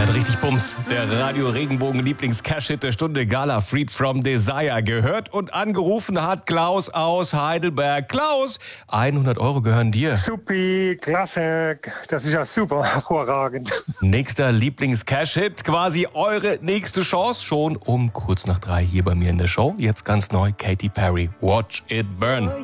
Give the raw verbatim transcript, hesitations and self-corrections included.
Der hat richtig Bums. Der Radio Regenbogen Lieblings-Cash-Hit der Stunde, Gala Freed from Desire. Gehört und angerufen hat Klaus aus Heidelberg. Klaus, hundert Euro gehören dir. Supi, klasse, das ist ja super, hervorragend. Nächster Lieblings-Cash-Hit, quasi eure nächste Chance, schon um kurz nach drei hier bei mir in der Show. Jetzt ganz neu, Katy Perry, Watch It Burn.